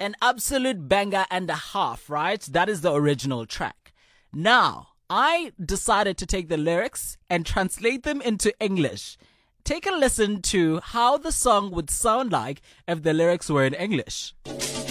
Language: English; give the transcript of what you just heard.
An absolute banger and a half, right? That is the original track. Now, I decided to take the lyrics and translate them into English. Take a listen to how the song would sound like if the lyrics were in English.